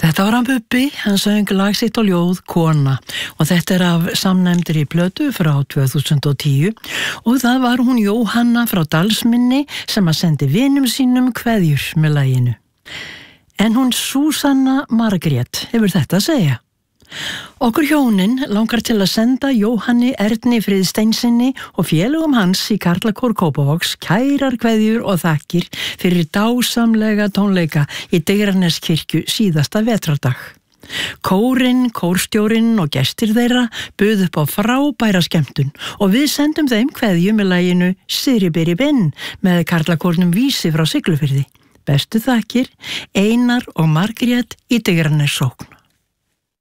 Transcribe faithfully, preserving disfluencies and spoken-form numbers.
Þetta var hann Bubbi, hann söng lag sitt og ljóð Kona og þetta er af samnefndri plötu frá tvö þúsund og tíu og það var hún Jóhanna frá Dalsmynni sem að sendi vinum sínum kveðjur með laginu. En hún Súsanna Margrét hefur þetta að segja. Okkur hjónin langar til að senda Jóhanni Erni Friðsteinsinni og félögum hans í Karlakór Kópavogs kærar kveðjur og þakkir fyrir dásamlega tónleika í Digraneskirkju síðasta vetrardag. Kórinn, kórstjórinn og gestir þeirra buðu upp á frábæra skemmtun og við sendum þeim kveðju með laginu Siribiri Binn með Karlakórnum Vísi frá Siglufirði. Bestu þakkir, Einar og Margrét í Digranessókn.